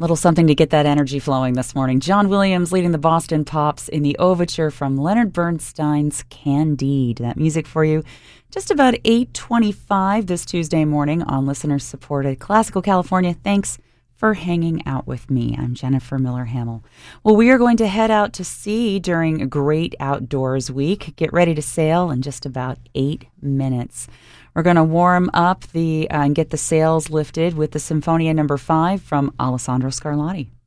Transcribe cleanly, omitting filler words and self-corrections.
Little something to get that energy flowing this morning. John Williams leading the Boston Pops in the overture from Leonard Bernstein's Candide. That music for you just about 8:25 this Tuesday morning on listener-supported Classical California. Thanks for hanging out with me. I'm Jennifer Miller-Hamill. Well, we are going to head out to sea during a great outdoors week. Get ready to sail in just about 8 minutes. We're going to warm up and get the sails lifted with the Sinfonia No. 5 from Alessandro Scarlatti.